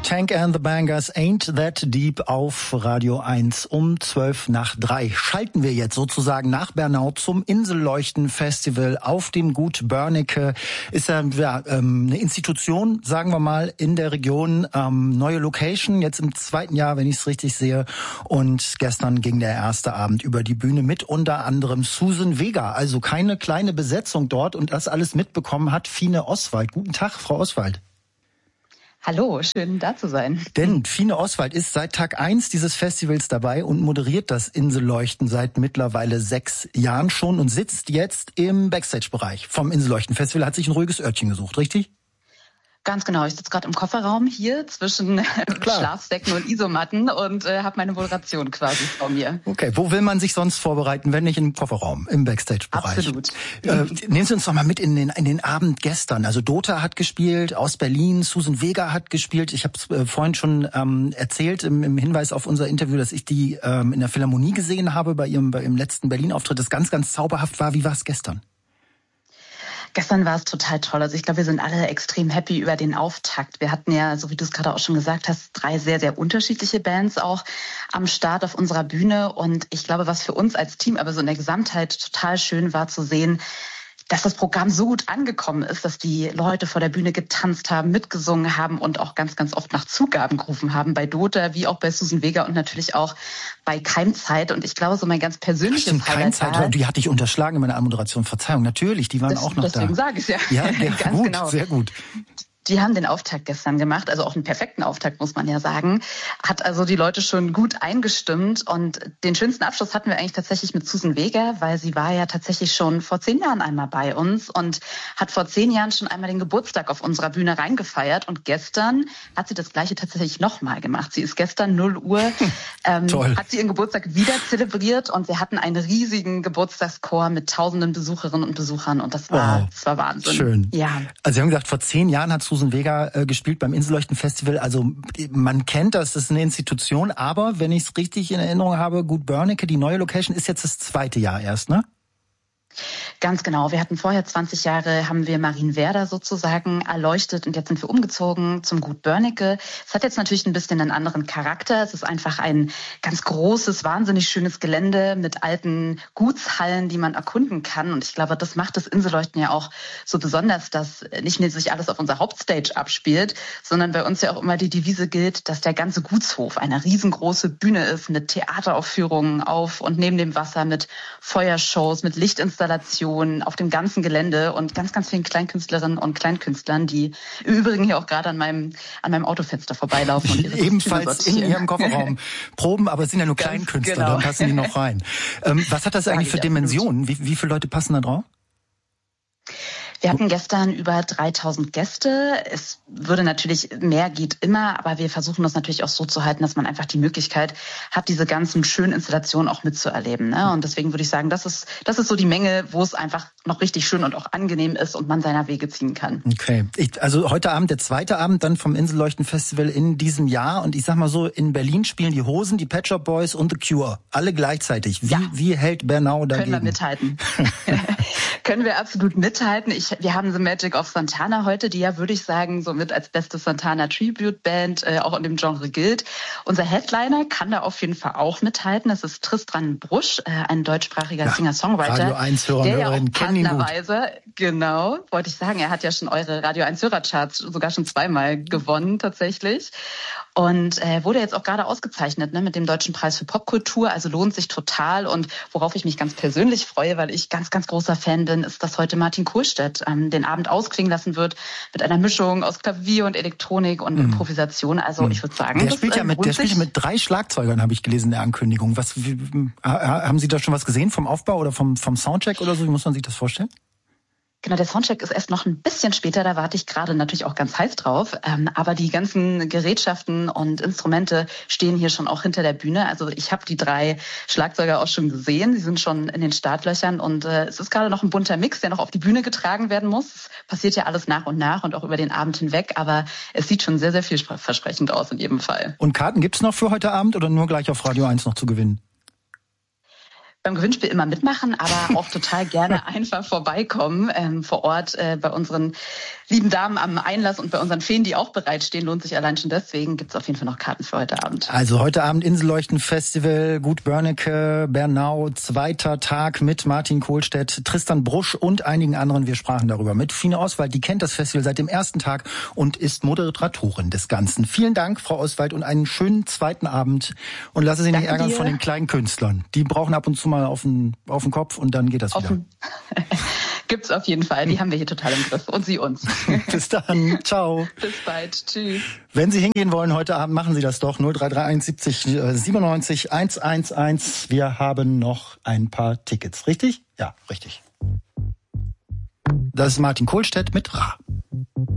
Tank and the Bangers, Ain't That Deep auf Radio 1 um 3:12. Schalten wir jetzt sozusagen nach Bernau zum Inselleuchten-Festival auf dem Gut Börnecke. Ist ja eine Institution, sagen wir mal, in der Region. Neue Location, jetzt im 2. Jahr, wenn ich es richtig sehe. Und gestern ging der erste Abend über die Bühne mit unter anderem Susan Vega. Also keine kleine Besetzung dort. Und das alles mitbekommen hat Fine Oswald. Guten Tag, Frau Oswald. Hallo, schön da zu sein. Denn Fine Oswald ist seit Tag 1 dieses Festivals dabei und moderiert das Inselleuchten seit mittlerweile 6 Jahren schon und sitzt jetzt im Backstage-Bereich vom Inselleuchten-Festival, hat sich ein ruhiges Örtchen gesucht, richtig? Ganz genau, ich sitze gerade im Kofferraum hier zwischen Schlafsäcken und Isomatten und habe meine Moderation quasi vor mir. Okay, wo will man sich sonst vorbereiten, wenn nicht im Kofferraum, im Backstage-Bereich? Absolut. Nehmen Sie uns doch mal mit in den Abend gestern. Also Dota hat gespielt, aus Berlin, Susan Vega hat gespielt. Ich habe es vorhin schon erzählt im Hinweis auf unser Interview, dass ich die in der Philharmonie gesehen habe bei ihrem letzten Berlin-Auftritt, das ganz, ganz zauberhaft war. Wie war es gestern? Gestern war es total toll. Also ich glaube, wir sind alle extrem happy über den Auftakt. Wir hatten ja, so wie du es gerade auch schon gesagt hast, 3 sehr, sehr unterschiedliche Bands auch am Start auf unserer Bühne. Und ich glaube, was für uns als Team aber so in der Gesamtheit total schön war zu sehen, dass das Programm so gut angekommen ist, dass die Leute vor der Bühne getanzt haben, mitgesungen haben und auch ganz, ganz oft nach Zugaben gerufen haben. Bei Dota wie auch bei Susan Vega und natürlich auch bei Keimzeit. Und ich glaube, so mein ganz persönliches Highlight Keimzeit, die hatte ich unterschlagen in meiner Anmoderation. Verzeihung, natürlich, die waren auch noch da. Deswegen sage ich es ja. Ja, ganz gut, genau. Sehr gut. Die haben den Auftakt gestern gemacht, also auch einen perfekten Auftakt, muss man ja sagen. Hat also die Leute schon gut eingestimmt. Und den schönsten Abschluss hatten wir eigentlich tatsächlich mit Susan Vega, weil sie war ja tatsächlich schon vor 10 Jahren einmal bei uns und hat vor 10 Jahren schon einmal den Geburtstag auf unserer Bühne reingefeiert. Und gestern hat sie das Gleiche tatsächlich nochmal gemacht. Sie ist gestern 0 Uhr, hat sie ihren Geburtstag wieder zelebriert und wir hatten einen riesigen Geburtstagschor mit tausenden Besucherinnen und Besuchern. Und das war Wahnsinn. Schön. Ja. Also Sie haben gesagt, vor 10 Jahren hat Susan Vega gespielt beim Inselleuchten-Festival. Also man kennt das ist eine Institution, aber wenn ich es richtig in Erinnerung habe, Gut Börnecke, die neue Location, ist jetzt das 2. Jahr erst, ne? Ganz genau. Wir hatten vorher 20 Jahre, haben wir Marienwerder sozusagen erleuchtet und jetzt sind wir umgezogen zum Gut Börnecke. Es hat jetzt natürlich ein bisschen einen anderen Charakter. Es ist einfach ein ganz großes, wahnsinnig schönes Gelände mit alten Gutshallen, die man erkunden kann. Und ich glaube, das macht das Inselleuchten ja auch so besonders, dass nicht nur sich alles auf unserer Hauptstage abspielt, sondern bei uns ja auch immer die Devise gilt, dass der ganze Gutshof eine riesengroße Bühne ist mit Theateraufführungen auf und neben dem Wasser mit Feuershows, mit Lichtinstallationen auf dem ganzen Gelände und ganz, ganz vielen Kleinkünstlerinnen und Kleinkünstlern, die im Übrigen hier auch gerade an meinem Autofenster vorbeilaufen. Und ihre ebenfalls in ihrem Kofferraum proben, aber es sind ja nur Kleinkünstler, genau. Da passen die noch rein. Was hat das eigentlich für Dimensionen? Wie viele Leute passen da drauf? Wir hatten gestern über 3000 Gäste. Es würde natürlich, mehr geht immer, aber wir versuchen das natürlich auch so zu halten, dass man einfach die Möglichkeit hat, diese ganzen schönen Installationen auch mitzuerleben. Ne? Und deswegen würde ich sagen, das ist so die Menge, wo es einfach noch richtig schön und auch angenehm ist und man seiner Wege ziehen kann. Okay. Also heute Abend der 2. Abend dann vom Inselleuchten-Festival in diesem Jahr. Und ich sag mal so, in Berlin spielen die Hosen, die Pet Shop Boys und The Cure. Alle gleichzeitig. Wie hält Bernau dagegen? Können wir mithalten. Können wir absolut mithalten. Wir haben The Magic of Santana heute, die ja, würde ich sagen, somit als beste Santana Tribute Band auch in dem Genre gilt. Unser Headliner kann da auf jeden Fall auch mithalten. Das ist Tristan Brusch, ein deutschsprachiger Singer-Songwriter. Radio 1 Hörer und Hörerinnen kennen ihn gut. Genau, wollte ich sagen. Er hat ja schon eure Radio 1 Hörercharts sogar schon 2-mal gewonnen tatsächlich. Und wurde jetzt auch gerade ausgezeichnet, ne, mit dem Deutschen Preis für Popkultur. Also lohnt sich total. Und worauf ich mich ganz persönlich freue, weil ich ganz, ganz großer Fan bin, ist, dass heute Martin Kohlstedt den Abend ausklingen lassen wird mit einer Mischung aus Klavier und Elektronik und Improvisation. Also ich würde sagen, der spielt ja mit 3 Schlagzeugern, habe ich gelesen in der Ankündigung. Haben Sie da schon was gesehen vom Aufbau oder vom Soundcheck oder so? Wie muss man sich das vorstellen? Genau, der Soundcheck ist erst noch ein bisschen später, da warte ich gerade natürlich auch ganz heiß drauf. Aber die ganzen Gerätschaften und Instrumente stehen hier schon auch hinter der Bühne. Also ich habe die 3 Schlagzeuger auch schon gesehen, sie sind schon in den Startlöchern und es ist gerade noch ein bunter Mix, der noch auf die Bühne getragen werden muss. Es passiert ja alles nach und nach und auch über den Abend hinweg, aber es sieht schon sehr, sehr vielversprechend aus in jedem Fall. Und Karten gibt's noch für heute Abend oder nur gleich auf Radio 1 noch zu gewinnen? beim Gewinnspiel immer mitmachen, aber auch total gerne einfach vorbeikommen vor Ort bei unseren lieben Damen am Einlass und bei unseren Feen, die auch bereitstehen. Lohnt sich allein schon deswegen. Gibt's auf jeden Fall noch Karten für heute Abend. Also heute Abend Inselleuchten-Festival, Gut Börnecke, Bernau, zweiter Tag mit Martin Kohlstedt, Tristan Brusch und einigen anderen. Wir sprachen darüber mit Fine Oswald. Die kennt das Festival seit dem ersten Tag und ist Moderatorin des Ganzen. Vielen Dank, Frau Oswald, und einen schönen zweiten Abend. Und lasse Sie nicht ärgern von den kleinen Künstlern. Die brauchen ab und zu mal auf den Kopf und dann geht das wieder. Gibt's auf jeden Fall. Die haben wir hier total im Griff. Und Sie uns. Bis dann. Ciao. Bis bald. Tschüss. Wenn Sie hingehen wollen heute Abend, machen Sie das doch. 0331 70 97 111. Wir haben noch ein paar Tickets. Richtig? Ja, richtig. Das ist Martin Kohlstedt mit Ra.